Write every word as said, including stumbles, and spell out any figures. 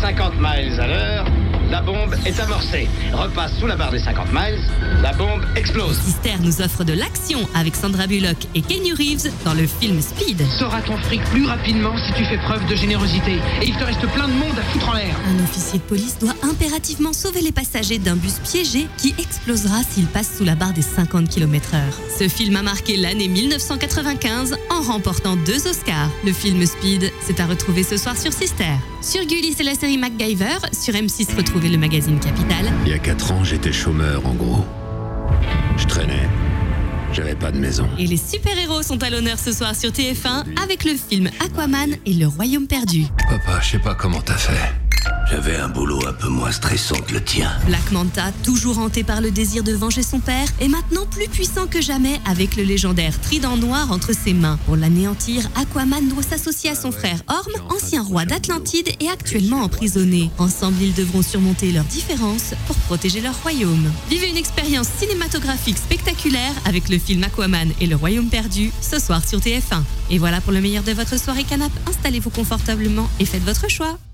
cinquante miles à l'heure, la bombe est amorcée. Repasse sous la barre des cinquante miles, la bombe explose. Sister nous offre de l'action avec Sandra Bullock et Keanu Reeves dans le film Speed. T'auras ton fric plus rapidement si tu fais preuve de générosité. Et il te reste plein de monde à foutre en l'air. Un officier de police doit impérativement sauver les passagers d'un bus piégé qui explosera s'il passe sous la barre des cinquante kilomètres heure. Ce film a marqué l'année mille neuf cent quatre-vingt-quinze en remportant deux Oscars. Le film Speed, c'est à retrouver ce soir sur Sister. Sur Gulli, c'est la série MacGyver. Sur M six, retrouvez le magazine Capital. Il y a quatre ans, j'étais chômeur en gros. Je traînais. J'avais pas de maison. Et les super-héros sont à l'honneur ce soir sur T F un avec le film Aquaman et le Royaume perdu. Papa, je sais pas comment t'as fait. J'avais un boulot un peu moins stressant que le tien. Black Manta, toujours hanté par le désir de venger son père, est maintenant plus puissant que jamais avec le légendaire trident noir entre ses mains. Pour l'anéantir, Aquaman doit s'associer à son frère Orm, ancien roi d'Atlantide et actuellement emprisonné. Ensemble, ils devront surmonter leurs différences pour protéger leur royaume. Vivez une expérience cinématographique spectaculaire avec le film Aquaman et le Royaume perdu ce soir sur T F un. Et voilà pour le meilleur de votre soirée canap'. Installez-vous confortablement et faites votre choix.